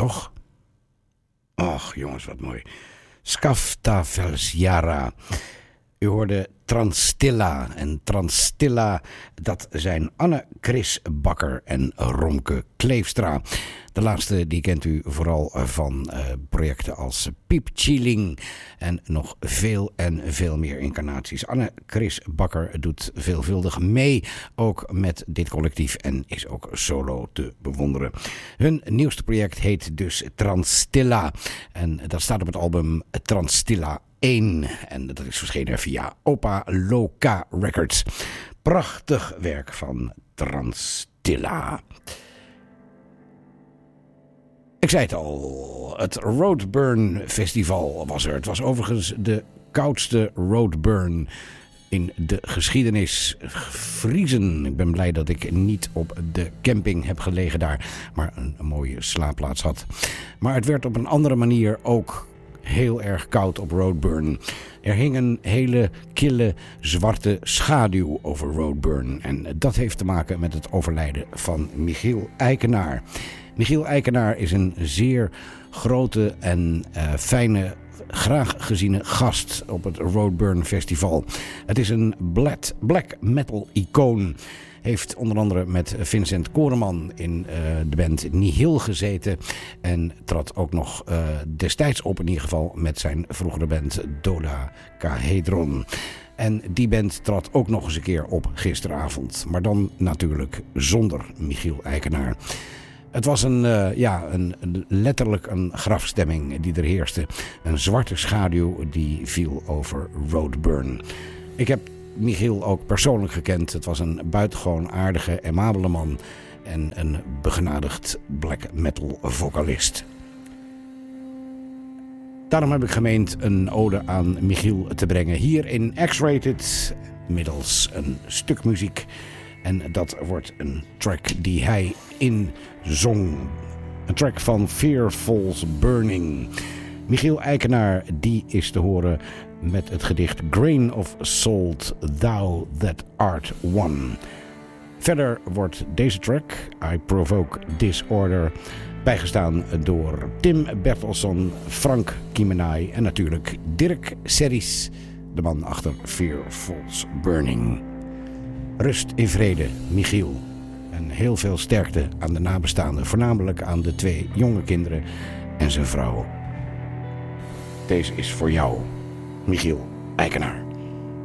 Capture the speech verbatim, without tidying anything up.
toch? Och, jongens, wat mooi. Skaftafelsiara. U hoorde Transtilla. En Transtilla, dat zijn Anne Chris Bakker en Romke Kleefstra. De laatste die kent u vooral van uh, projecten als Piep Chilling en nog veel en veel meer incarnaties. Anne Chris Bakker doet veelvuldig mee, ook met dit collectief, en is ook solo te bewonderen. Hun nieuwste project heet dus Transtilla en dat staat op het album Transtilla één en dat is verschenen via Opa Loka Records. Prachtig werk van Transtilla. Ik zei het al, het Roadburn Festival was er. Het was overigens de koudste Roadburn in de geschiedenis. Vriezen. Ik ben blij dat ik niet op de camping heb gelegen daar, maar een, een mooie slaapplaats had. Maar het werd op een andere manier ook heel erg koud op Roadburn. Er hing een hele kille zwarte schaduw over Roadburn. En dat heeft te maken met het overlijden van Michiel Eikenaar. Michiel Eikenaar is een zeer grote en uh, fijne, graag geziene gast op het Roadburn Festival. Het is een black, black metal icoon. Heeft onder andere met Vincent Koreman in uh, de band Nihil gezeten. En trad ook nog uh, destijds op in ieder geval met zijn vroegere band Dodecahedron. En die band trad ook nog eens een keer op gisteravond. Maar dan natuurlijk zonder Michiel Eikenaar. Het was een, uh, ja, een, letterlijk een grafstemming die er heerste. Een zwarte schaduw die viel over Roadburn. Ik heb Michiel ook persoonlijk gekend. Het was een buitengewoon aardige, amabele man en een begenadigd black metal vocalist. Daarom heb ik gemeend een ode aan Michiel te brengen hier in X-Rated middels een stuk muziek. En dat wordt een track die hij inzong. Een track van Fearful's Burning. Michiel Eikenaar, die is te horen met het gedicht Grain of Salt, Thou That Art One. Verder wordt deze track, I Provoke Disorder, bijgestaan door Tim Bertelson, Frank Kiemenay en natuurlijk Dirk Serries, de man achter Fearful's Burning. Rust in vrede, Michiel. En heel veel sterkte aan de nabestaanden, voornamelijk aan de twee jonge kinderen en zijn vrouw. Deze is voor jou, Michiel Eikenaar.